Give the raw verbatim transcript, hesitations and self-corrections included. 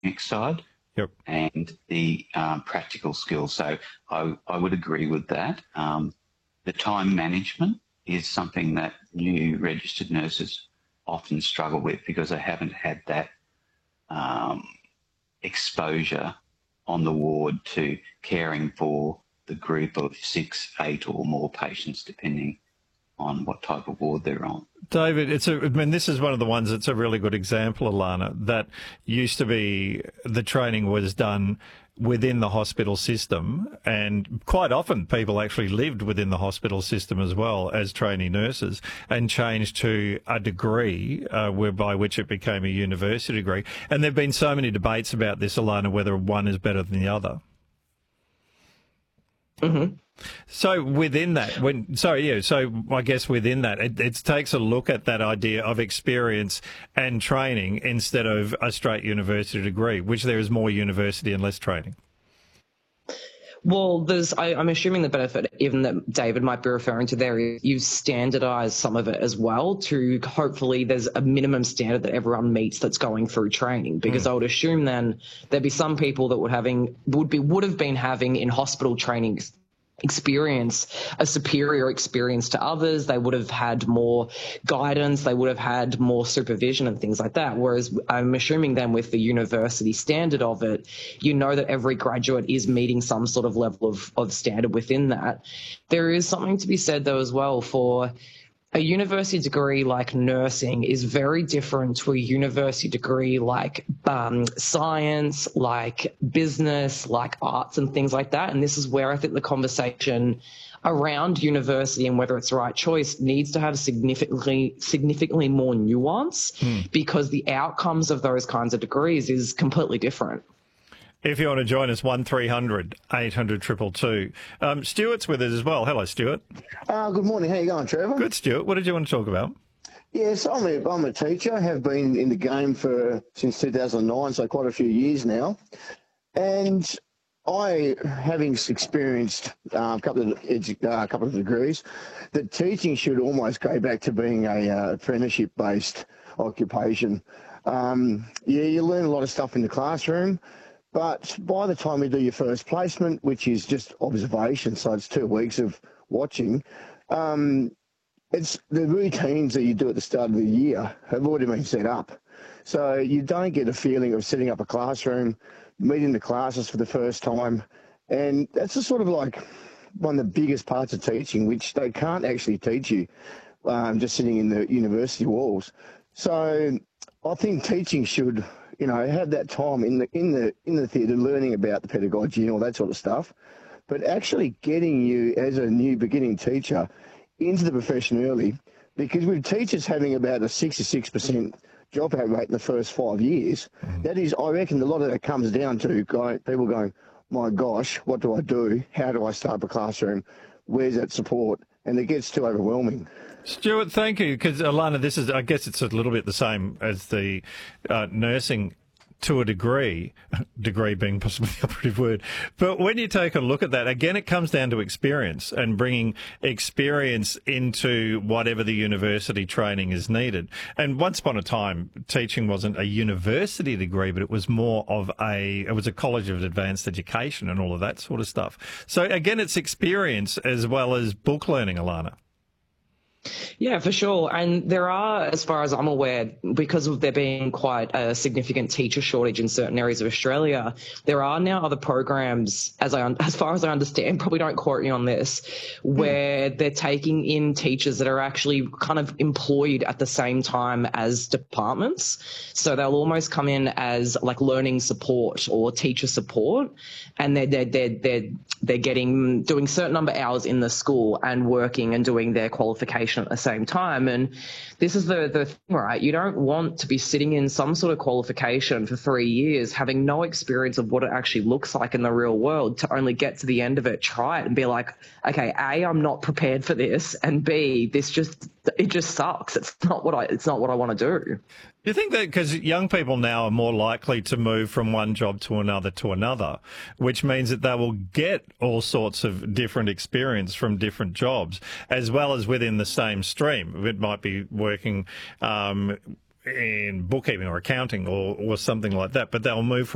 side Yep. and the um, practical skills. So I, I would agree with that. Um, the time management is something that new registered nurses often struggle with because they haven't had that um, exposure on the ward to caring for the group of six, eight or more patients, depending on what type of ward they're on. David, it's a, I mean, this is one of the ones that's a really good example, Alana, that used to be the training was done within the hospital system, and quite often people actually lived within the hospital system as well as trainee nurses, and changed to a degree uh, whereby which it became a university degree. And there have been so many debates about this, Alana, whether one is better than the other. Mm-hmm. So within that, when sorry, yeah, so I guess within that, it, it takes a look at that idea of experience and training instead of a straight university degree, which there is more university and less training. Well, there's, I, I'm assuming the benefit even that David might be referring to there is you've standardised some of it as well to hopefully there's a minimum standard that everyone meets that's going through training. Because mm. I would assume then there'd be some people that would having would be would have been having in hospital training experience a superior experience to others. They would have had more guidance, they would have had more supervision and things like that, whereas I'm assuming then with the university standard of it, you know that every graduate is meeting some sort of level of, of standard within that. There is something to be said though as well for a university degree like nursing is very different to a university degree like um, science, like business, like arts and things like that. And this is where I think the conversation around university and whether it's the right choice needs to have significantly, significantly more nuance mm. because the outcomes of those kinds of degrees is completely different. If you want to join us, one three hundred eight hundred two two two. Um, Stuart's with us as well. Hello, Stuart. Uh, good morning. How you going, Trevor? Good, Stuart. What did you want to talk about? Yes, I'm a, I'm a teacher. I have been in the game for since two thousand nine, so quite a few years now. And I, having experienced uh, a couple of uh, a couple of degrees, that teaching should almost go back to being a uh, apprenticeship-based occupation. Um, yeah, you learn a lot of stuff in the classroom. But by the time you do your first placement, which is just observation, so it's two weeks of watching, um, it's the routines that you do at the start of the year have already been set up. So you don't get a feeling of setting up a classroom, meeting the classes for the first time. And that's just sort of like one of the biggest parts of teaching, which they can't actually teach you um, just sitting in the university walls. So I think teaching should, you know, have that time in the in the in the theatre, learning about the pedagogy and all that sort of stuff, but actually getting you as a new beginning teacher into the profession early, because with teachers having about a sixty-six percent dropout rate in the first five years, mm. that is, I reckon a lot of that comes down to going, people going, my gosh, what do I do? How do I start a classroom? Where's that support? And it gets too overwhelming. Stuart, thank you. Because, Alana, this is, I guess it's a little bit the same as the uh, nursing to a degree, degree being possibly the operative word. But when you take a look at that, again, it comes down to experience and bringing experience into whatever the university training is needed. And once upon a time, teaching wasn't a university degree, but it was more of a, it was a college of advanced education and all of that sort of stuff. So again, it's experience as well as book learning, Alana. Yeah, for sure. And there are, as far as I'm aware, because of there being quite a significant teacher shortage in certain areas of Australia, there are now other programs, as I as far as I understand, probably don't quote me on this, where mm. they're taking in teachers that are actually kind of employed at the same time as departments. So they'll almost come in as like learning support or teacher support, and they're they're they're they're, they're getting doing certain number of hours in the school and working and doing their qualification at the same time. And this is the the thing, right? You don't want to be sitting in some sort of qualification for three years, having no experience of what it actually looks like in the real world, to only get to the end of it, try it, and be like, okay, A, I'm not prepared for this, and B, this just it just sucks. It's not what I it's not what I want to do. Do you think that because young people now are more likely to move from one job to another to another, which means that they will get all sorts of different experience from different jobs, as well as within the same stream? It might be working um, in bookkeeping or accounting or, or something like that, but they'll move from